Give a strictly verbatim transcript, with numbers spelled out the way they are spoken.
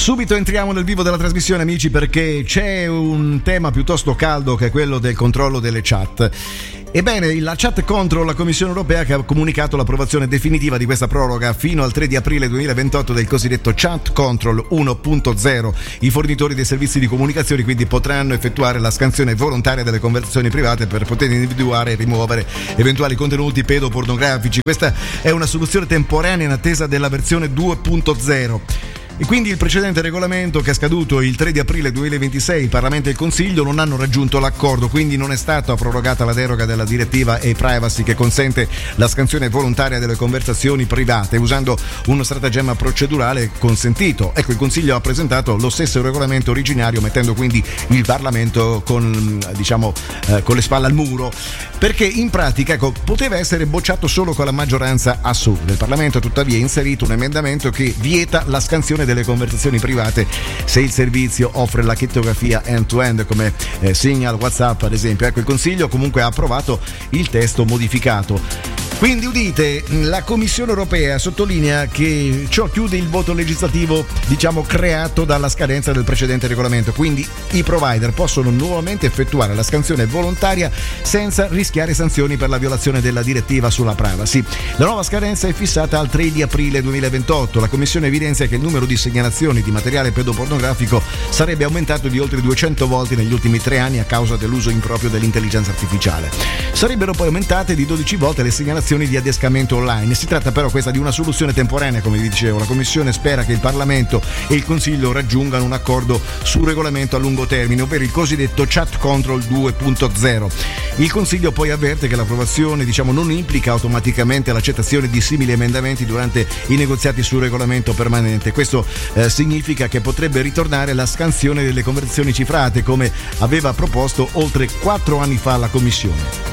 Subito entriamo nel vivo della trasmissione, amici, perché c'è un tema piuttosto caldo che è quello del controllo delle chat. Ebbene, la Chat Control, la Commissione Europea che ha comunicato l'approvazione definitiva di questa proroga fino al tre di aprile duemilaventotto del cosiddetto Chat Control uno punto zero. I fornitori dei servizi di comunicazione quindi potranno effettuare la scansione volontaria delle conversazioni private per poter individuare e rimuovere eventuali contenuti pedopornografici. Questa è una soluzione temporanea in attesa della versione due punto zero. E quindi il precedente regolamento, che è scaduto il tre di aprile duemilaventisei, il Parlamento e il Consiglio non hanno raggiunto l'accordo, quindi non è stata prorogata la deroga della direttiva e-privacy che consente la scansione volontaria delle conversazioni private usando uno stratagemma procedurale consentito. Ecco, il Consiglio ha presentato lo stesso regolamento originario, mettendo quindi il Parlamento con, diciamo, eh, con le spalle al muro, perché in pratica, ecco, poteva essere bocciato solo con la maggioranza assoluta. Il Parlamento tuttavia ha inserito un emendamento che vieta la scansione delle conversazioni private se il servizio offre la crittografia end-to-end come eh, Signal, WhatsApp ad esempio. Ecco, il Consiglio comunque ha approvato il testo modificato. Quindi udite, la Commissione Europea sottolinea che ciò chiude il voto legislativo, diciamo, creato dalla scadenza del precedente regolamento, quindi i provider possono nuovamente effettuare la scansione volontaria senza rischiare sanzioni per la violazione della direttiva sulla privacy. La nuova scadenza è fissata al tre di aprile duemilaventotto. La Commissione evidenzia che il numero di segnalazioni di materiale pedopornografico sarebbe aumentato di oltre duecento volte negli ultimi tre anni a causa dell'uso improprio dell'intelligenza artificiale. Sarebbero poi aumentate di dodici volte le segnalazioni di adescamento online. Si tratta però questa di una soluzione temporanea, come vi dicevo. La Commissione spera che il Parlamento e il Consiglio raggiungano un accordo sul regolamento a lungo termine, ovvero il cosiddetto Chat Control due punto zero. Il Consiglio poi avverte che l'approvazione, diciamo, non implica automaticamente l'accettazione di simili emendamenti durante i negoziati sul regolamento permanente. Questo eh, significa che potrebbe ritornare la scansione delle conversazioni cifrate, come aveva proposto oltre quattro anni fa la Commissione.